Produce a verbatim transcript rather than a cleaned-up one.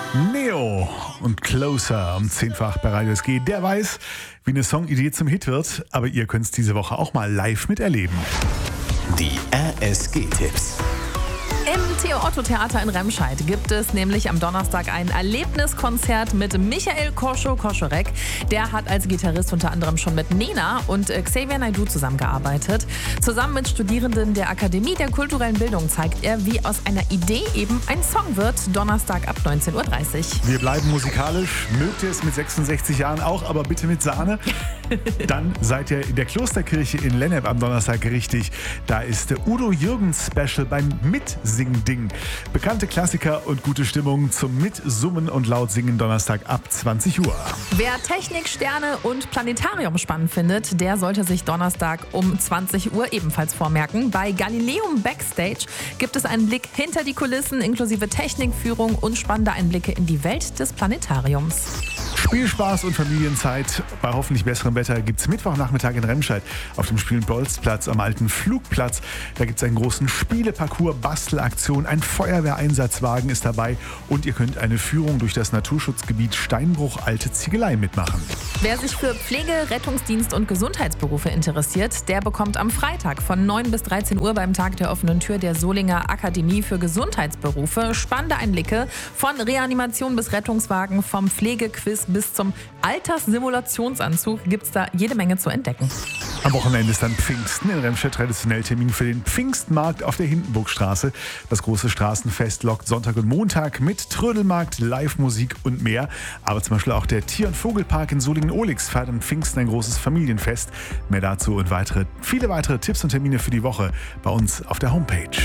Neo und Closer um zehnfach bei Radio S G. Der weiß, wie eine Songidee zum Hit wird, aber ihr könnt es diese Woche auch mal live miterleben. Die R S G-Tipps. Im Theo-Otto-Theater in Remscheid gibt es nämlich am Donnerstag ein Erlebniskonzert mit Michael Koscho-Koschorek. Der hat als Gitarrist unter anderem schon mit Nena und Xavier Naidoo zusammengearbeitet. Zusammen mit Studierenden der Akademie der kulturellen Bildung zeigt er, wie aus einer Idee eben ein Song wird. Donnerstag ab neunzehn Uhr dreißig. Wir bleiben musikalisch. Mögt ihr es mit sechsundsechzig Jahren auch, aber bitte mit Sahne? Dann seid ihr in der Klosterkirche in Lennep am Donnerstag richtig. Da ist der Udo Jürgens Special beim Mitsing-Ding. Bekannte Klassiker und gute Stimmung zum Mitsummen und laut singen Donnerstag ab zwanzig Uhr. Wer Technik, Sterne und Planetarium spannend findet, der sollte sich Donnerstag um zwanzig Uhr ebenfalls vormerken. Bei Galileum Backstage gibt es einen Blick hinter die Kulissen inklusive Technikführung und spannende Einblicke in die Welt des Planetariums. Spielspaß und Familienzeit. Bei hoffentlich besserem Wetter gibt es Mittwochnachmittag in Remscheid auf dem Spielen-Bolzplatz am alten Flugplatz. Da gibt es einen großen Spieleparcours, Bastelaktion, ein Feuerwehreinsatzwagen ist dabei und ihr könnt eine Führung durch das Naturschutzgebiet Steinbruch Alte Ziegelei mitmachen. Wer sich für Pflege, Rettungsdienst und Gesundheitsberufe interessiert, der bekommt am Freitag von neun bis dreizehn Uhr beim Tag der offenen Tür der Solinger Akademie für Gesundheitsberufe spannende Einblicke von Reanimation bis Rettungswagen, vom Pflegequiz bis zum Alterssimulationsanzug gibt es da jede Menge zu entdecken. Am Wochenende ist dann Pfingsten. In Remscheid traditionell Termin für den Pfingstmarkt auf der Hindenburgstraße. Das große Straßenfest lockt Sonntag und Montag mit Trödelmarkt, Live-Musik und mehr. Aber zum Beispiel auch der Tier- und Vogelpark in Solingen-Ohlix feiert am Pfingsten ein großes Familienfest. Mehr dazu und weitere, viele weitere Tipps und Termine für die Woche bei uns auf der Homepage.